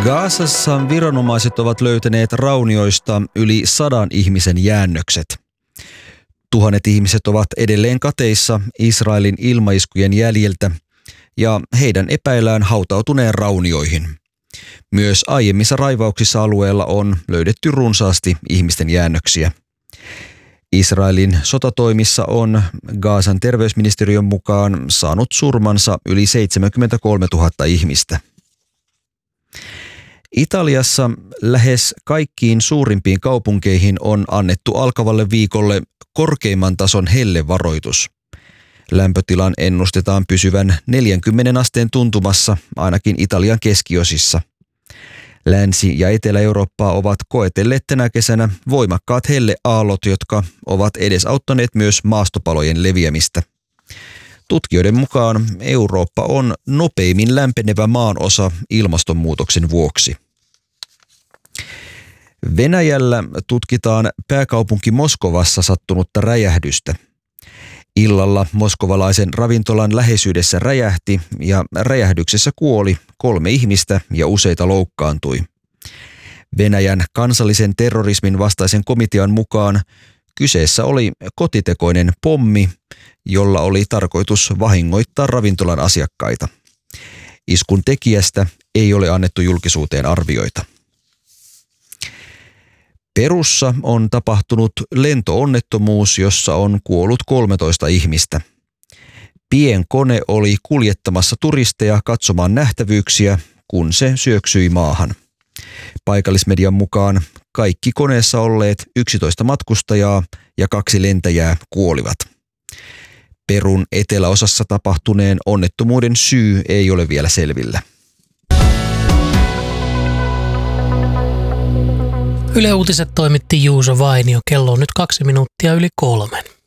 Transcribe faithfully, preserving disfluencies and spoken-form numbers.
Gazassa viranomaiset ovat löytäneet raunioista yli sadan ihmisen jäännökset. Tuhannet ihmiset ovat edelleen kateissa Israelin ilmaiskujen jäljiltä ja heidän epäillään hautautuneen raunioihin. Myös aiemmissa raivauksissa alueella on löydetty runsaasti ihmisten jäännöksiä. Israelin sotatoimissa on Gazan terveysministeriön mukaan saanut surmansa yli seitsemänkymmentäkolmetuhatta ihmistä. Italiassa lähes kaikkiin suurimpiin kaupunkeihin on annettu alkavalle viikolle korkeimman tason hellevaroitus. Lämpötilan ennustetaan pysyvän neljänkymmenen asteen tuntumassa ainakin Italian keskiosissa. Länsi- ja Etelä-Eurooppaa ovat koetelleet tänä kesänä voimakkaat helleaallot, jotka ovat edesauttaneet myös maastopalojen leviämistä. Tutkijoiden mukaan Eurooppa on nopeimmin lämpenevä maanosa ilmastonmuutoksen vuoksi. Venäjällä tutkitaan pääkaupunki Moskovassa sattunutta räjähdystä. Illalla moskovalaisen ravintolan läheisyydessä räjähti ja räjähdyksessä kuoli kolme ihmistä ja useita loukkaantui. Venäjän kansallisen terrorismin vastaisen komitean mukaan kyseessä oli kotitekoinen pommi, jolla oli tarkoitus vahingoittaa ravintolan asiakkaita. Iskun tekijästä ei ole annettu julkisuuteen arvioita. Perussa on tapahtunut lentoonnettomuus, jossa on kuollut kolmetoista ihmistä. Pienkone oli kuljettamassa turisteja katsomaan nähtävyyksiä, kun se syöksyi maahan. Paikallismedian mukaan kaikki koneessa olleet yksitoista matkustajaa ja kaksi lentäjää kuolivat. Perun eteläosassa tapahtuneen onnettomuuden syy ei ole vielä selvillä. Yle Uutiset toimitti Juuso Vainio. Kello on nyt kaksi minuuttia yli kolmen.